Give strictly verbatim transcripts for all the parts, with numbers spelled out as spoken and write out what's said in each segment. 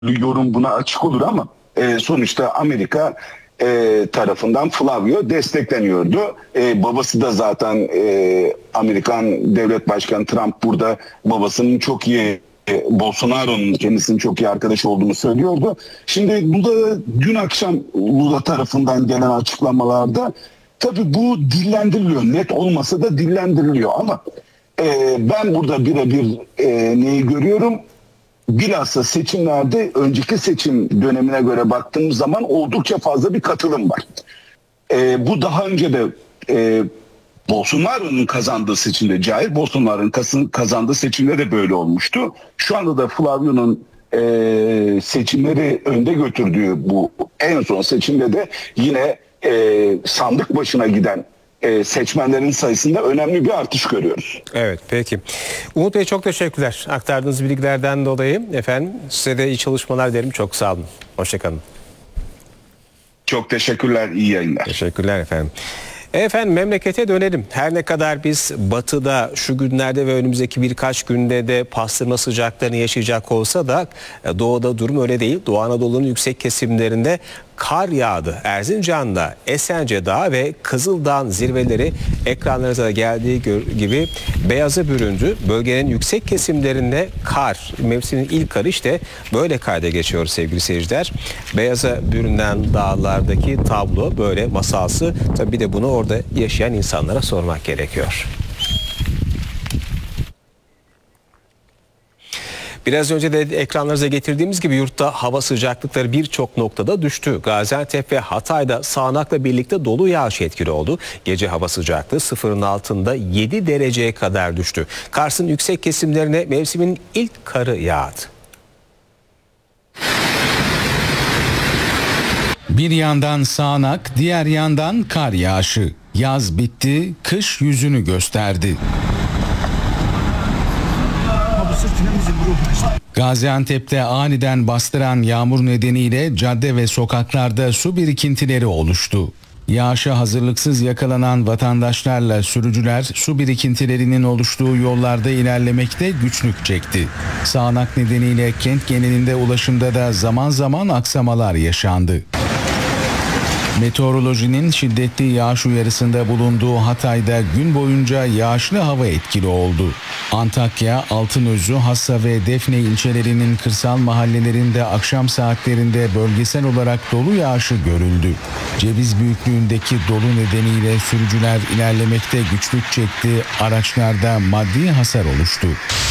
yorum buna açık olur ama e, sonuçta Amerika e, tarafından Flavio destekleniyordu. E, babası da zaten e, Amerikan Devlet Başkanı Trump burada babasının çok iyi, e, Bolsonaro'nun kendisinin çok iyi arkadaş olduğunu söylüyordu. Şimdi bu da dün akşam Lula tarafından gelen açıklamalarda tabii bu dillendiriliyor. Net olmasa da dillendiriliyor ama e, ben burada birebir e, neyi görüyorum? Bilhassa seçimlerde önceki seçim dönemine göre baktığımız zaman oldukça fazla bir katılım var. E, bu daha önce de e, Bolsonaro'nun kazandığı seçimde, Jair Bolsonaro'nun kazandığı seçimde de böyle olmuştu. Şu anda da Flavio'nun e, seçimleri önde götürdüğü bu en son seçimde de yine e, sandık başına giden E, seçmenlerin sayısında önemli bir artış görüyoruz. Evet, peki. Umut Bey çok teşekkürler aktardığınız bilgilerden dolayı. Efendim size de iyi çalışmalar derim. Çok sağ olun. Hoşçakalın. Çok teşekkürler. İyi yayınlar. Teşekkürler efendim. Efendim memlekete dönelim. Her ne kadar biz batıda şu günlerde ve önümüzdeki birkaç günde de pastırma sıcaklarını yaşayacak olsa da doğuda durum öyle değil. Doğu Anadolu'nun yüksek kesimlerinde kar yağdı. Erzincan'da Esence Dağı ve Kızıldağ'ın zirveleri ekranlarınıza da geldiği gibi beyaza büründü. Bölgenin yüksek kesimlerinde kar, mevsimin ilk karı işte böyle kayda geçiyor sevgili seyirciler. Beyaza bürünen dağlardaki tablo böyle masalsı. Tabii bir de bunu orada yaşayan insanlara sormak gerekiyor. Biraz önce de ekranlarınıza getirdiğimiz gibi yurtta hava sıcaklıkları birçok noktada düştü. Gaziantep ve Hatay'da sağanakla birlikte dolu yağış etkili oldu. Gece hava sıcaklığı sıfırın altında yedi dereceye kadar düştü. Kars'ın yüksek kesimlerine mevsimin ilk karı yağdı. Bir yandan sağanak, diğer yandan kar yağışı. Yaz bitti, kış yüzünü gösterdi. Gaziantep'te aniden bastıran yağmur nedeniyle cadde ve sokaklarda su birikintileri oluştu. Yağışa hazırlıksız yakalanan vatandaşlarla sürücüler su birikintilerinin oluştuğu yollarda ilerlemekte güçlük çekti. Sağanak nedeniyle kent genelinde ulaşımda da zaman zaman aksamalar yaşandı. Meteorolojinin şiddetli yağış uyarısında bulunduğu Hatay'da gün boyunca yağışlı hava etkili oldu. Antakya, Altınözü, Hassa ve Defne ilçelerinin kırsal mahallelerinde akşam saatlerinde bölgesel olarak dolu yağışı görüldü. Ceviz büyüklüğündeki dolu nedeniyle sürücüler ilerlemekte güçlük çekti, araçlarda maddi hasar oluştu.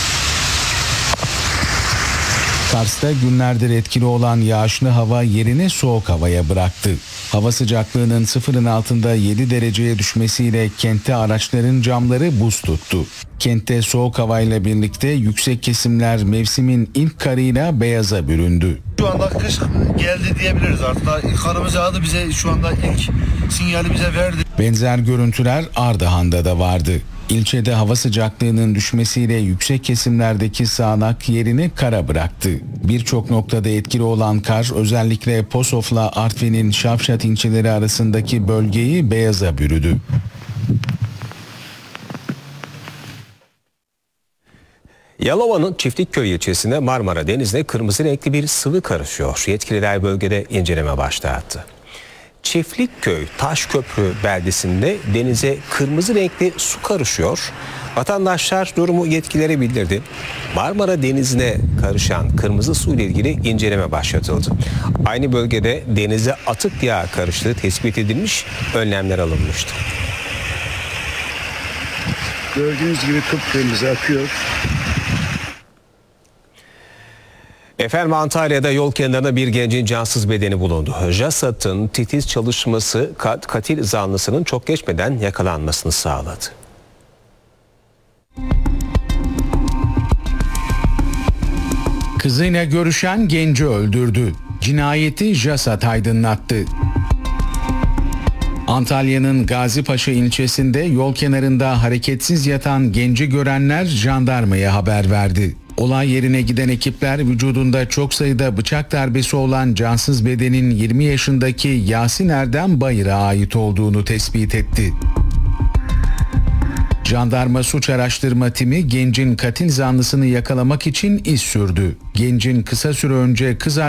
Kars'ta günlerdir etkili olan yağışlı hava yerini soğuk havaya bıraktı. Hava sıcaklığının sıfırın altında yedi dereceye düşmesiyle kentte araçların camları buz tuttu. Kentte soğuk havayla birlikte yüksek kesimler mevsimin ilk karıyla beyaza büründü. Şu anda kış geldi diyebiliriz artık. Karımız yağdı, bize şu anda ilk sinyali bize verdi. Benzer görüntüler Ardahan'da da vardı. İlçede hava sıcaklığının düşmesiyle yüksek kesimlerdeki sağanak yerini kara bıraktı. Birçok noktada etkili olan kar özellikle Posof'la Artvin'in Şavşat ilçeleri arasındaki bölgeyi beyaza bürüdü. Yalova'nın Çiftlikköy ilçesinde Marmara Denizi'ne kırmızı renkli bir sıvı karışıyor. Yetkililer bölgede inceleme başlattı. Çiftlikköy Taşköprü beldesinde denize kırmızı renkli su karışıyor. Vatandaşlar durumu yetkililere bildirdi. Marmara Denizi'ne karışan kırmızı su ile ilgili inceleme başlatıldı. Aynı bölgede denize atık yağ karıştığı tespit edilmiş, önlemler alınmıştı. Gördüğünüz gibi kıpkırmızı akıyor. Efendim Antalya'da yol kenarında bir gencin cansız bedeni bulundu. JASAT'ın titiz çalışması kat, katil zanlısının çok geçmeden yakalanmasını sağladı. Kızıyla görüşen genci öldürdü. Cinayeti JASAT aydınlattı. Antalya'nın Gazipaşa ilçesinde yol kenarında hareketsiz yatan genci görenler jandarmaya haber verdi. Olay yerine giden ekipler vücudunda çok sayıda bıçak darbesi olan cansız bedenin yirmi yaşındaki Yasin Erdem Bayır'a ait olduğunu tespit etti. Jandarma suç araştırma timi gencin katil zanlısını yakalamak için iz sürdü. Gencin kısa süre önce kız